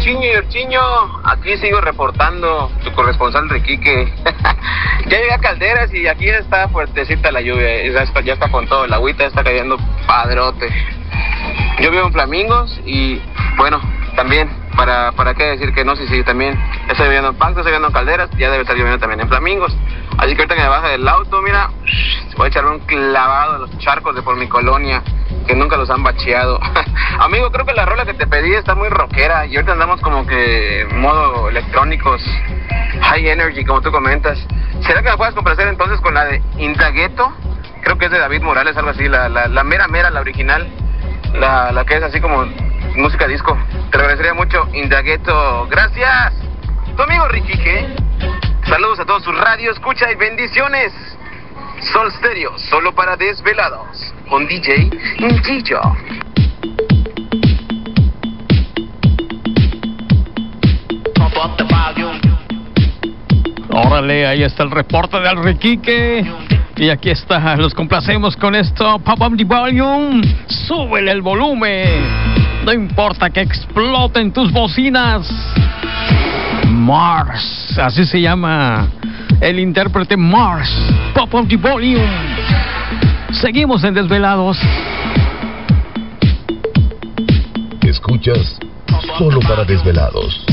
Yorchiño, aquí sigo reportando, tu corresponsal Riquique. Ya llegué a Calderas y aquí está fuertecita la lluvia, ya está con todo, el agüita está cayendo padrote. Yo vivo en Flamingos y, bueno, también, ¿para qué decir que no? Sí, también estoy viviendo en Pasto, estoy viviendo en Calderas, ya debe estar lloviendo también en Flamingos. Así que ahorita que me baje del auto, mira, voy a echarme un clavado en los charcos de por mi colonia, que nunca los han bacheado. Amigo, creo que la rola que te pedí está muy rockera y ahorita andamos como que en modo electrónicos, high energy, como tú comentas. ¿Será que me puedes complacer entonces con la de Indagueto? Creo que es de David Morales, algo así, la mera, la original, la que es así como música disco. Te lo agradecería mucho, Indagueto. Gracias. Tu amigo Riquique. Saludos a todos sus radio, escucha y bendiciones. Sol Stereo, solo para desvelados, con DJ Gillo. Órale, ahí está el reporte del Riquique. Y aquí está, los complacemos con esto. Pop up the volume, súbele el volumen. No importa que exploten tus bocinas. Mars, así se llama el intérprete Mars. Pop up the volume. Seguimos en Desvelados. Escuchas solo para desvelados.